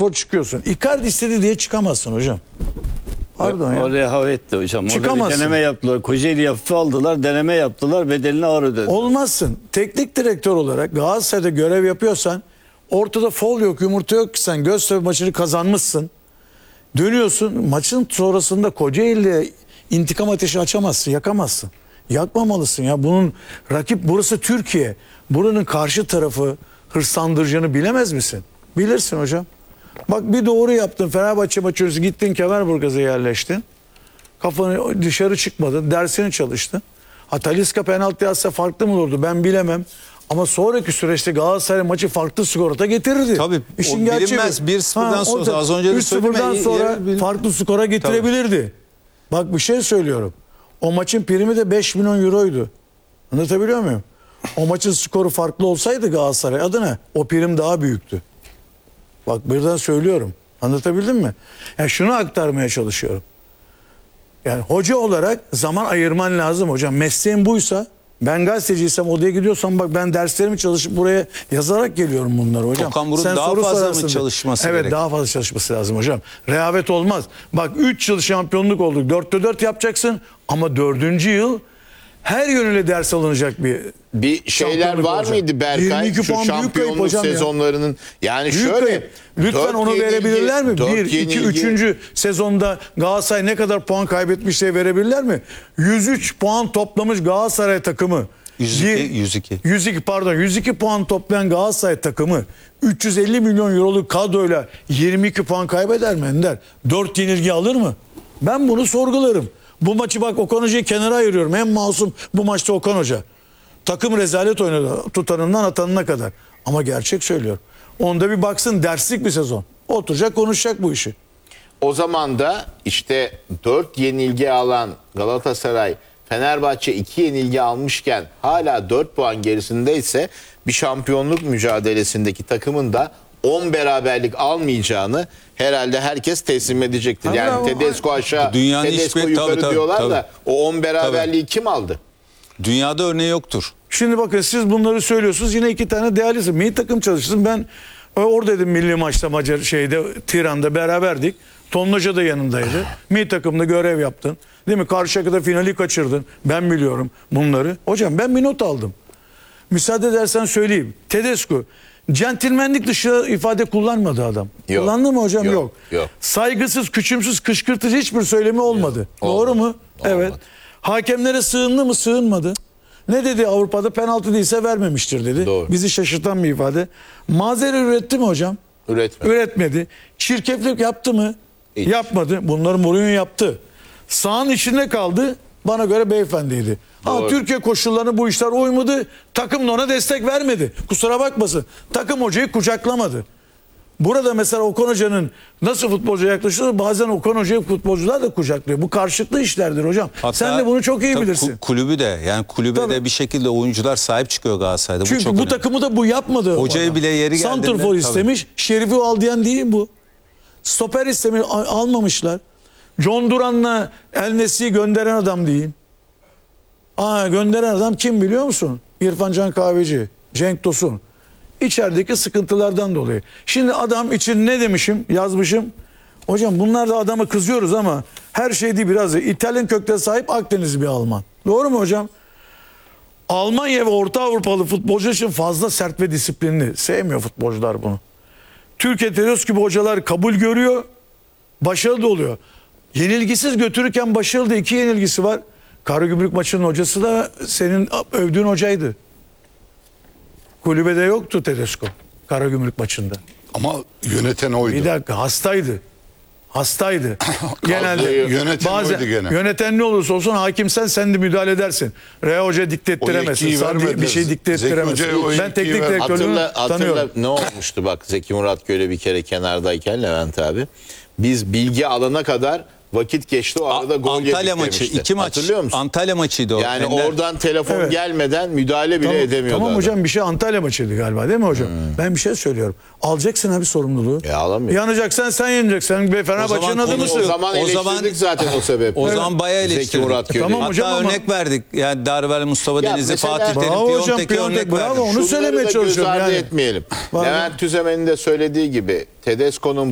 Trabzonspor çıkıyorsun. Icardi istedi diye çıkamazsın hocam. Pardon ya. O rehavetti hocam. Çıkamazsın. Orada bir deneme yaptılar. Kocaeli hafife aldılar. Deneme yaptılar. Bedelini ağır ödedi. Olmazsın. Teknik direktör olarak Galatasaray'da görev yapıyorsan ortada fol yok, yumurta yok ki sen Göztepe maçını kazanmışsın. Dönüyorsun maçın sonrasında Kocaeli'ye intikam ateşi açamazsın, yakamazsın. Yakmamalısın ya. Bunun rakip burası Türkiye. Buranın karşı tarafı hırslandıracağını bilemez misin? Bilirsin hocam. Bak bir doğru yaptın. Fenerbahçe maçı öncesi gittin Kemerburgaz'a yerleştin. Kafanı dışarı çıkmadın. Dersini çalıştın. Talisca penaltı yazsa farklı mı olurdu ben bilemem. Ama sonraki süreçte Galatasaray maçı farklı skora getirirdi. Tabii, o bilinmez. 1-0'dan sonra, az önce de 3-0'dan sonra farklı skora getirebilirdi. Bak bir şey söylüyorum. O maçın primi de 5 milyon euroydu. Anlatabiliyor muyum? O maçın skoru farklı olsaydı Galatasaray adına o prim daha büyüktü. Bak birden söylüyorum. Anlatabildim mi? Yani şunu aktarmaya çalışıyorum. Yani hoca olarak zaman ayırman lazım hocam. Mesleğin buysa ben gazeteciysem odaya gidiyorsam bak ben derslerimi çalışıp buraya yazarak geliyorum bunları hocam. Okan Buruk daha fazla mı çalışması Evet gerek? daha fazla çalışması lazım hocam. Rehavet olmaz. Bak 3 yıl şampiyonluk olduk. 4'te 4 yapacaksın ama 4. yıl her yönüyle ders alınacak bir şeyler şampiyonluk var olacak. mıydı Berkay 22 şu puan büyük kayıp şampiyonluk hocam ya. sezonlarının yani Büyük şöyle kayıp. Lütfen onu verebilirler mi? 1, 2, 3. sezonda Galatasaray ne kadar puan kaybetmiş diye verebilirler mi? 103 puan toplamış Galatasaray takımı. 102 puan toplayan Galatasaray takımı 350 milyon euroluk kadroyla 22 puan kaybeder mi Ender? 4 yenilgi alır mı? Ben bunu sorgularım. Bu maçı bak Okan Hoca'yı kenara ayırıyorum. En masum bu maçta Okan Hoca. Takım rezalet oynadı tutanından atanına kadar. Ama gerçek söylüyorum. Onda bir baksın derslik bir sezon. Oturacak konuşacak bu işi. O zaman da işte 4 yenilgi alan Galatasaray Fenerbahçe 2 yenilgi almışken hala 4 puan gerisindeyse bir şampiyonluk mücadelesindeki takımın da 10 beraberlik almayacağını herhalde herkes teslim edecektir. Yani Tedesco aşağı, Dünyanın Tedesco hiçbir- yukarı tabii, diyorlar tabii. da o 10 beraberliği kim aldı? Dünyada örneği yoktur. Şimdi bakın siz bunları söylüyorsunuz. Yine 2 tane değerlisi. Milli takım çalışsın. Ben oradaydım milli maçta Tiran'da beraberdik. Tonlaca da yanındaydı. Milli takımda görev yaptın. Değil mi? Karşıyaka'da finali kaçırdın. Ben biliyorum bunları. Hocam ben bir not aldım. Müsaade edersen söyleyeyim. Tedesco centilmenlik dışı ifade kullanmadı adam. Yok. Kullandı mı hocam? Yok. Yok. Saygısız, küçümsüz, kışkırtıcı hiçbir söylemi olmadı. Olmadı. Doğru mu? Olmadı. Evet. Hakemlere sığındı mı? Sığınmadı. Ne dedi Avrupa'da? Penaltı değilse vermemiştir dedi. Doğru. Bizi şaşırtan bir ifade. Mazeret üretti mi hocam? Üretmedi. Çirkeflik yaptı mı? Hiç. Yapmadı. Bunları Mourinho yaptı. Sahanın içinde kaldı. Bana göre beyefendiydi. Doğru. Türkiye koşullarına bu işler uymadı. Takım da ona destek vermedi. Kusura bakmasın. Takım hocayı kucaklamadı. Burada mesela Okan Hoca'nın nasıl futbolcuya yaklaşıyor? Bazen Okan Hoca'yı futbolcular da kucaklıyor. Bu karşılıklı işlerdir hocam. Hatta, sen de bunu çok iyi tabii bilirsin. Kulübü de yani kulübe Tabii. de bir şekilde oyuncular sahip çıkıyor Galatasaray'da. Çünkü bu çok bu önemli. takımı da bu yapmadı. Hocayı bile yeri geldiğinde. Santrfor tabii. istemiş. Şerif'i al diyen değil bu. Stoper istemiş. Almamışlar. John Duran'la El Nesli'yi gönderen adam değil. Gönderen adam kim biliyor musun? İrfan Can Kahveci, Cenk Tosun. İçerideki sıkıntılardan dolayı. Şimdi adam için ne demişim, yazmışım. Hocam bunlar da adama kızıyoruz ama her şey değil biraz. İtalyan kökte sahip Akdenizli bir Alman. Doğru mu hocam? Almanya ve Orta Avrupalı futbolcu için fazla sert ve disiplinli. Sevmiyor futbolcular bunu. Türkiye Tedesco gibi hocalar kabul görüyor. Başarılı da oluyor. Yenilgisiz götürürken başarılı 2 yenilgisi var. Karagümrük maçının hocası da senin övdüğün hocaydı. Kulübede yoktu Tedesco Karagümrük maçında. Ama yöneten oydu. Bir dakika hastaydı. Hastaydı. Genelde Yöneten oydu gene. Yöneten ne olursa olsun hakimsen sen de müdahale edersin. Rea Hoca dikte ettiremezsin. yetkiyi Sen vermediler. bir şey dikte Zeki ettiremezsin. Hoca'ya o Ben yetkiyi teknik ver- direktörlüğünü Hatırla tanıyorum. ne olmuştu bak Zeki Murat Göl'e bir kere kenardayken Levent abi. Biz bilgi alana kadar vakit geçti o arada gol yedik Antalya maçı demişti. 2 maç. Hatırlıyor musun? Antalya maçıydı o. Yani Ender. oradan telefon Evet. gelmeden müdahale bile edemiyordu. Tamam adam. hocam bir şey Antalya maçıydı galiba değil mi hocam? Ben bir şey söylüyorum. Alacaksın abi sorumluluğu. Alamıyor. Yanacaksan sen yeneceksin. Fenerbahçe'nin zaman adını konuş- O söyle. zaman O eleştirdik zaman- zaten o sebeple. O zaman bayağı Zeki eleştirdik. Murat Göl'ü. Tamam Hatta hocam ama- örnek verdik. Yani Darvel, Mustafa Ya Denizli, mesela- Fatih Terim, Bravo hocam, Piyontek'e Piyontek, örnek bravo. verdik. Onu Şunları söylemeye da göz çalışıyorum ardı yani. etmeyelim. Var. Levent Tüzemen'in de söylediği gibi Tedesco'nun